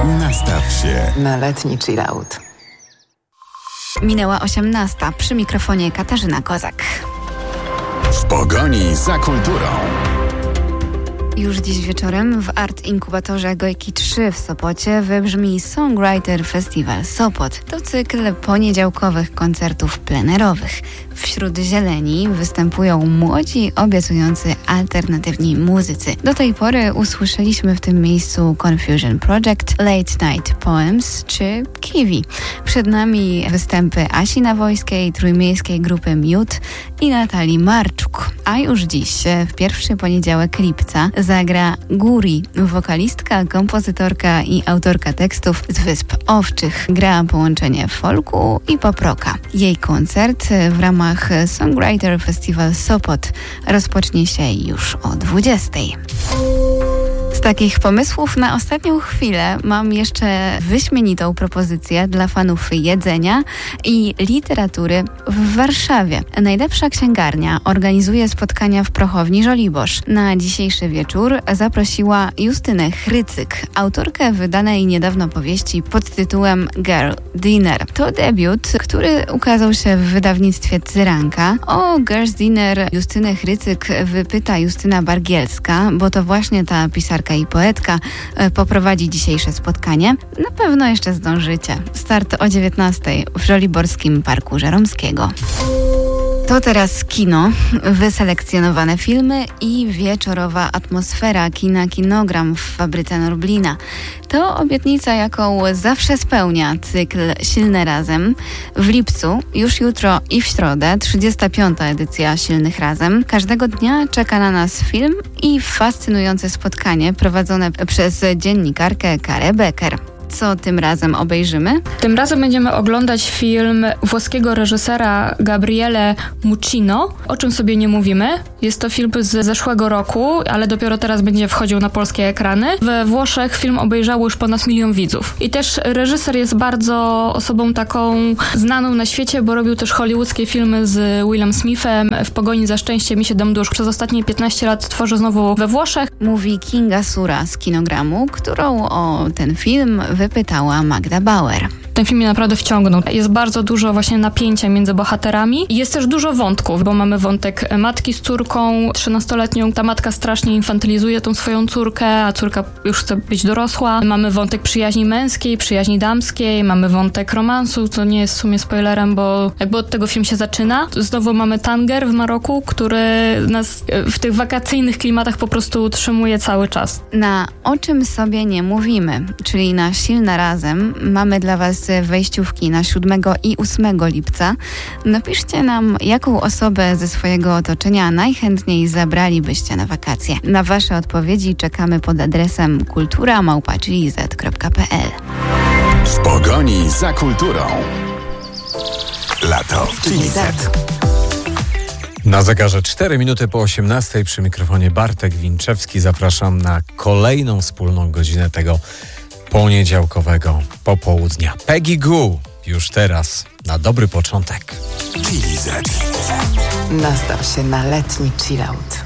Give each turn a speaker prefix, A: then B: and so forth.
A: Nastaw się
B: na letni chillout.
C: Minęła 18. Przy mikrofonie Katarzyna Kozak.
A: W pogoni za kulturą.
C: Już dziś wieczorem w Art Inkubatorze Gojki 3 w Sopocie wybrzmi Songwriter Festival Sopot. To cykl poniedziałkowych koncertów plenerowych. Wśród zieleni występują młodzi, obiecujący alternatywni muzycy. Do tej pory usłyszeliśmy w tym miejscu Confusion Project, Late Night Poems czy Kiwi. Przed nami występy Asi Nawojskiej, trójmiejskiej grupy Miód i Natalii Marczuk. A już dziś, w pierwszy poniedziałek lipca, zagra Guri, wokalistka, kompozytorka i autorka tekstów z Wysp Owczych. Gra połączenie folku i pop-rocka. Jej koncert w ramach Songwriter Festival Sopot rozpocznie się już o 20:00. Z takich pomysłów na ostatnią chwilę mam jeszcze wyśmienitą propozycję dla fanów jedzenia i literatury w Warszawie. Najlepsza księgarnia organizuje spotkania w Prochowni Żoliborz. Na dzisiejszy wieczór zaprosiła Justynę Chrycyk, autorkę wydanej niedawno powieści pod tytułem Girl Dinner. To debiut, który ukazał się w wydawnictwie Cyranka. O Girls Dinner Justyny Chrycyk wypyta Justyna Bargielska, bo to właśnie ta pisarka i poetka poprowadzi dzisiejsze spotkanie. Na pewno jeszcze zdążycie. Start o 19:00 w Żoliborskim Parku Żeromskiego. To teraz kino, wyselekcjonowane filmy i wieczorowa atmosfera kina Kinogram w Fabryce Norblina. To obietnica, jaką zawsze spełnia cykl Silne Razem. W lipcu, już jutro i w środę, 35. edycja Silnych Razem. Każdego dnia czeka na nas film i fascynujące spotkanie prowadzone przez dziennikarkę Karę Becker. Co tym razem obejrzymy?
D: Tym razem będziemy oglądać film włoskiego reżysera Gabriele Muccino. O czym sobie nie mówimy. Jest to film z zeszłego roku, ale dopiero teraz będzie wchodził na polskie ekrany. We Włoszech film obejrzało już ponad 1 milion widzów. I też reżyser jest bardzo osobą taką znaną na świecie, bo robił też hollywoodzkie filmy z Willem Smithem. W pogoni za szczęściem i 7 dusz. Przez ostatnie 15 lat tworzy znowu we Włoszech.
C: Mówi Kinga Sura z Kinogramu, którą o ten film wypytała Magda Bauer.
D: Ten film mnie naprawdę wciągnął. Jest bardzo dużo właśnie napięcia między bohaterami i jest też dużo wątków, bo mamy wątek matki z córką 13-letnią. Ta matka strasznie infantylizuje tą swoją córkę, a córka już chce być dorosła. Mamy wątek przyjaźni męskiej, przyjaźni damskiej, mamy wątek romansu, co nie jest w sumie spoilerem, bo jakby od tego film się zaczyna. Znowu mamy Tanger w Maroku, który nas w tych wakacyjnych klimatach po prostu utrzymuje cały czas.
C: Na O czym sobie nie mówimy, czyli na Silne Razem, mamy dla Was wejściówki na 7 i 8 lipca. Napiszcie nam, jaką osobę ze swojego otoczenia najchętniej zabralibyście na wakacje. Na Wasze odpowiedzi czekamy pod adresem kultura@chiliz.pl.
A: W pogoni za kulturą. Lato w Chiliz.
E: Na zegarze 4 minuty po 18:00 przy mikrofonie Bartek Winczewski. Zapraszam na kolejną wspólną godzinę tego poniedziałkowego popołudnia. Peggy Gou już teraz na dobry początek.
A: Chiliz.
B: Nastaw się na letni chillout.